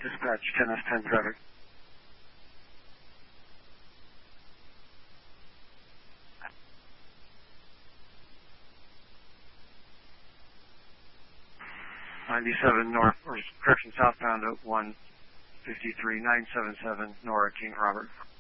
Dispatch 10S10 traffic. North, or correction, southbound at 153, 977 Nora King Robert.